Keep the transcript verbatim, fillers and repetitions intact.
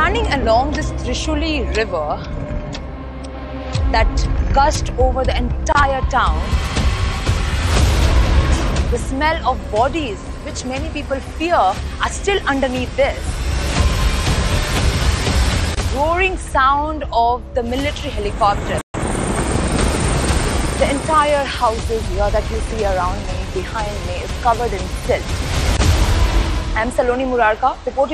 running along this Trishuli river that gushed over the entire town, the smell of bodies, which many people fear, are still underneath this. Roaring sound of the military helicopter. The entire houses here that you see around me, behind me, is covered in silt. I am Saloni Murarka, reporting